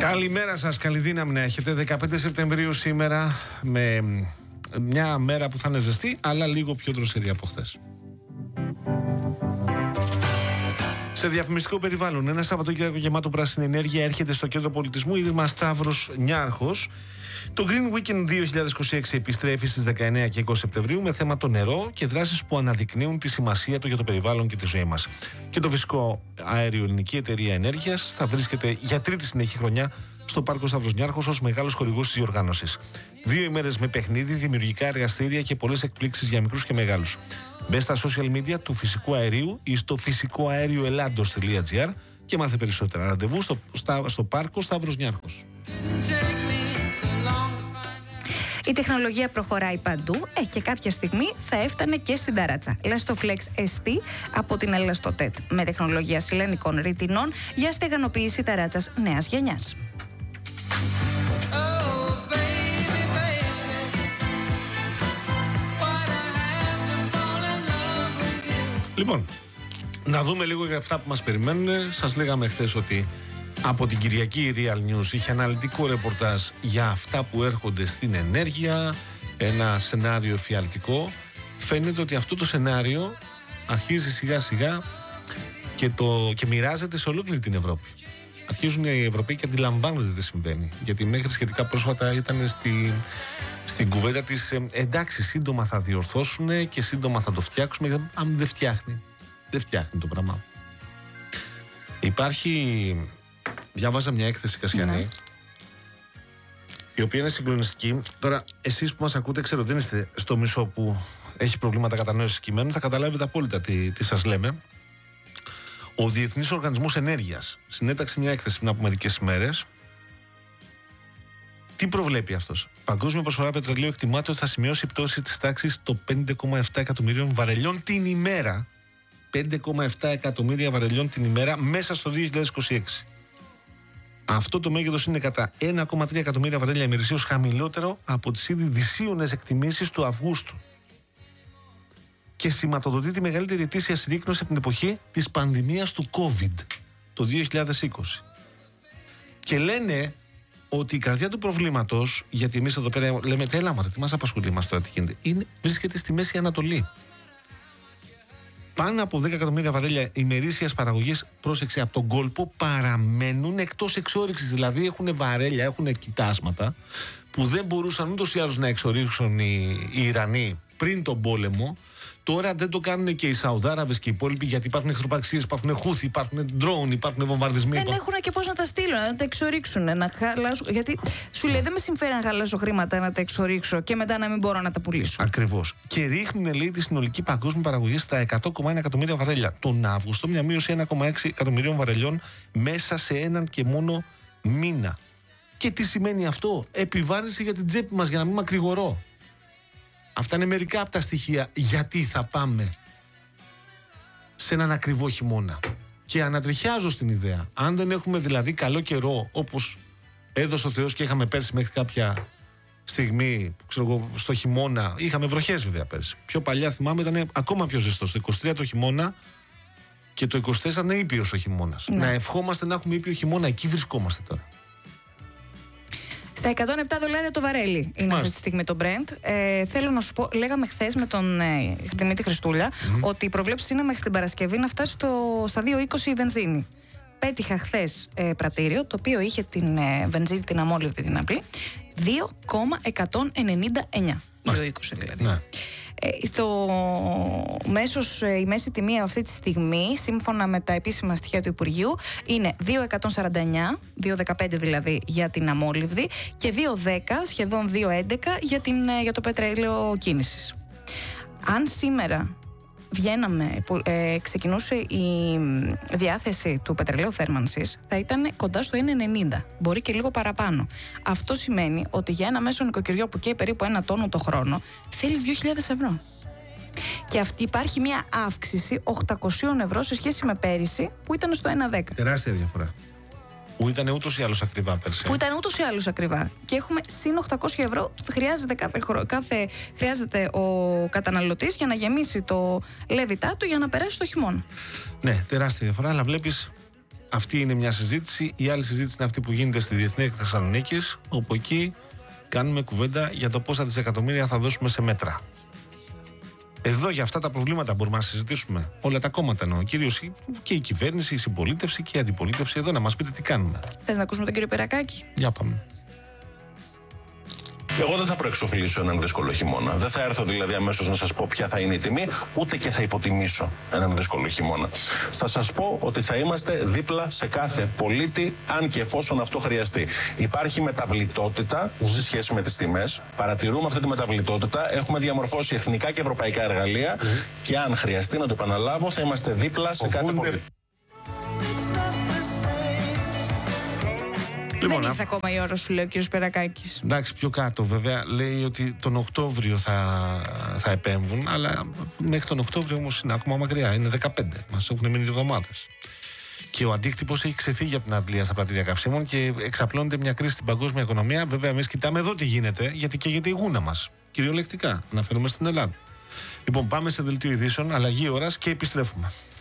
Καλημέρα σας, καλή δύναμη να έχετε. 15 Σεπτεμβρίου σήμερα, με μια μέρα που θα είναι ζεστή, αλλά λίγο πιο δροσερή από χθες. Σε διαφημιστικό περιβάλλον, ένα Σαββατοκύριακο γεμάτο πράσινη ενέργεια έρχεται στο κέντρο πολιτισμού Ίδρυμα Σταύρος Νιάρχος. Το Green Weekend 2026 επιστρέφει στις 19 και 20 Σεπτεμβρίου με θέμα το νερό και δράσεις που αναδεικνύουν τη σημασία του για το περιβάλλον και τη ζωή μας. Και το φυσικό αέριο Ελληνική Εταιρεία Ενέργειας θα βρίσκεται για τρίτη συνεχή χρονιά στο Πάρκο Σταύρος Νιάρχος ως μεγάλος χορηγός της διοργάνωσης. 2 ημέρες με παιχνίδι, δημιουργικά εργαστήρια και πολλές εκπλήξεις για μικρούς και μεγάλους. Μπε στα social media του Φυσικού Αερίου ή στο φυσικοαέρioελλάντος.gr και μάθε περισσότερα. Ραντεβού στο Πάρκο Σταύρος Νιάρχος. Η τεχνολογία προχωράει παντού και κάποια στιγμή θα έφτανε και στην ταράτσα. Elastoflex ST από την Elastotet με τεχνολογία σιλενικών ρητινών για στεγανοποίηση ταράτσας νέας γενιάς. Λοιπόν, να δούμε λίγο για αυτά που μας περιμένουν. Σας λέγαμε χθες ότι από την Κυριακή Real News είχε αναλυτικό ρεπορτάζ για αυτά που έρχονται στην ενέργεια, ένα σενάριο εφιαλτικό. Φαίνεται ότι αυτό το σενάριο αρχίζει σιγά σιγά και μοιράζεται σε ολόκληρη την Ευρώπη. Αρχίζουν οι Ευρωπαίοι και αντιλαμβάνονται τι συμβαίνει. Γιατί μέχρι σχετικά πρόσφατα ήταν στην κουβέντα της εντάξει, σύντομα θα διορθώσουν και σύντομα θα το φτιάξουμε. Γιατί αν δεν φτιάχνει το πράγμα. Διάβαζα μια έκθεση Κασιανή, η οποία είναι συγκλονιστική. Τώρα, εσείς που μας ακούτε, ξέρω δεν είστε στο μισό που έχει προβλήματα κατανόησης κειμένου, θα καταλάβετε απόλυτα τι σας λέμε. Ο Διεθνής Οργανισμός Ενέργειας συνέταξε μια έκθεση πριν από μερικές ημέρες. Τι προβλέπει αυτός? Παγκόσμια προσφορά πετρελαίου εκτιμάται ότι θα σημειώσει πτώση της τάξης των 5,7 εκατομμυρίων βαρελιών την ημέρα. 5,7 εκατομμύρια βαρελιών την ημέρα μέσα στο 2026. Αυτό το μέγεθος είναι κατά 1,3 εκατομμύρια βαρέλια ημερησίως χαμηλότερο από τις ήδη δυσίωνες εκτιμήσεις του Αυγούστου. Και σηματοδοτεί τη μεγαλύτερη ετήσια συρρίκνωση από την εποχή της πανδημίας του COVID το 2020. Και λένε ότι η καρδιά του προβλήματος, γιατί εμείς εδώ πέρα λέμε έλα μωρέ, τι μας απασχολεί μας τώρα, τι γίνεται, βρίσκεται στη Μέση Ανατολή. Πάνω από 10 εκατομμύρια βαρέλια ημερήσιας παραγωγής, πρόσεξε, από τον κόλπο παραμένουν εκτός εξόρυξης. Δηλαδή έχουν βαρέλια, έχουν κοιτάσματα που δεν μπορούσαν ούτως ή άλλως να εξορίξουν οι Ιρανοί πριν τον πόλεμο. Τώρα δεν το κάνουν και οι Σαουδάραβες και οι υπόλοιποι, γιατί υπάρχουν εχθροπραξίες, υπάρχουν Χούθι, υπάρχουν ντρόουν, υπάρχουν βομβαρδισμοί. Δεν έχουν και πώς να τα στείλουν, να τα εξορίξουν, να χαλάσουν. Γιατί σου λέει δεν με συμφέρει να χαλάσω χρήματα να τα εξορίξω και μετά να μην μπορώ να τα πουλήσω. Ακριβώς. Και ρίχνουν, λέει, τη συνολική παγκόσμια παραγωγή στα 100,1 εκατομμύρια βαρέλια. Τον Αύγουστο, μια μείωση 1,6 εκατομμυρίων βαρελιών μέσα σε έναν και μόνο μήνα. Και τι σημαίνει αυτό? Επιβάρυνση για την τσέπη μας, για να μην μακρηγορώ. Αυτά είναι μερικά από τα στοιχεία γιατί θα πάμε σε έναν ακριβό χειμώνα. Και ανατριχιάζω στην ιδέα. Αν δεν έχουμε δηλαδή καλό καιρό όπως έδωσε ο Θεός και είχαμε πέρσι μέχρι κάποια στιγμή, ξέρω εγώ, στο χειμώνα, είχαμε βροχές βέβαια πέρσι. Πιο παλιά θυμάμαι ήταν ακόμα πιο ζεστό. Το 23 το χειμώνα και το 24 ήταν ήπιος ο χειμώνας. Να ευχόμαστε να έχουμε ήπιο χειμώνα, εκεί βρισκόμαστε τώρα. Στα 107 δολάρια το βαρέλι είναι αυτή τη στιγμή το Brent. Θέλω να σου πω, λέγαμε χθες με τον Δημήτρη Χριστούλια ότι η προβλέψη είναι μέχρι την Παρασκευή να φτάσει στα 2,20 η βενζίνη. Πέτυχα χθες πρατήριο, το οποίο είχε την βενζίνη, την αμόλυβδη την απλή, 2,199. 2,20 δηλαδή. Ναι. Η μέση τιμή αυτή τη στιγμή, σύμφωνα με τα επίσημα στοιχεία του Υπουργείου, είναι 2,149, 2,15 δηλαδή για την αμόλυβδη και 2,10, σχεδόν 2,11 για το πετρέλαιο κίνησης. Αν σήμερα ξεκινούσε η διάθεση του πετρελαίου θέρμανσης, θα ήταν κοντά στο 1,90, μπορεί και λίγο παραπάνω. Αυτό σημαίνει ότι για ένα μέσο νοικοκυριό που καίει περίπου 1 τόνο το χρόνο θέλεις 2.000 ευρώ. Και υπάρχει μια αύξηση 800 ευρώ σε σχέση με πέρυσι που ήταν στο 1,10. Τεράστια διαφορά. Που ήταν ούτως ή άλλως ακριβά πέρσι. Και έχουμε συν 800 ευρώ χρειάζεται ο καταναλωτής για να γεμίσει το λέβητά του για να περάσει το χειμώνα. Ναι, τεράστια διαφορά, αλλά βλέπεις αυτή είναι μια συζήτηση. Η άλλη συζήτηση είναι αυτή που γίνεται στη Διεθνή Έκθεση Θεσσαλονίκης, όπου εκεί κάνουμε κουβέντα για το πόσα δισεκατομμύρια θα δώσουμε σε μέτρα. Εδώ για αυτά τα προβλήματα μπορούμε να συζητήσουμε. Όλα τα κόμματα εννοώ. Κυρίως και η κυβέρνηση, η συμπολίτευση και η αντιπολίτευση. Εδώ να μας πείτε τι κάνουμε. Θες να ακούσουμε τον κύριο Περακάκη? Για πάμε. Εγώ δεν θα προεξοφλήσω έναν δύσκολο χειμώνα. Δεν θα έρθω δηλαδή αμέσως να σας πω ποια θα είναι η τιμή, ούτε και θα υποτιμήσω έναν δύσκολο χειμώνα. Θα σας πω ότι θα είμαστε δίπλα σε κάθε πολίτη, αν και εφόσον αυτό χρειαστεί. Υπάρχει μεταβλητότητα σε σχέση με τις τιμές. Παρατηρούμε αυτή τη μεταβλητότητα. Έχουμε διαμορφώσει εθνικά και ευρωπαϊκά εργαλεία και αν χρειαστεί, να το επαναλάβω, θα είμαστε δίπλα σε κάθε πολίτη. Λοιπόν, δεν ήρθε ακόμα η ώρα, σου λέει ο κύριος Περακάκης. Εντάξει, πιο κάτω βέβαια λέει ότι τον Οκτώβριο θα επέμβουν, αλλά μέχρι τον Οκτώβριο όμως είναι ακόμα μακριά, είναι 15, μας έχουν μείνει εβδομάδες. Και ο αντίκτυπος έχει ξεφύγει από την αντλία στα πρατήρια καυσίμων και εξαπλώνεται μια κρίση στην παγκόσμια οικονομία. Βέβαια, εμείς κοιτάμε εδώ τι γίνεται, γιατί καίγεται η γούνα μας. Κυριολεκτικά, αναφέρομαι στην Ελλάδα. Λοιπόν, πάμε σε δελτίο ειδήσεων, αλλαγή ώρας και επιστρέφουμε.